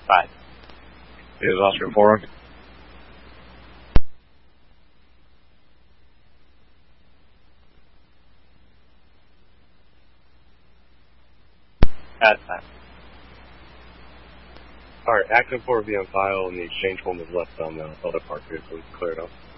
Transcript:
5. Is Oscar Forum? At time. Alright, Action 4 will be on file, and the exchange form is left on the other part here, so we can clear it up.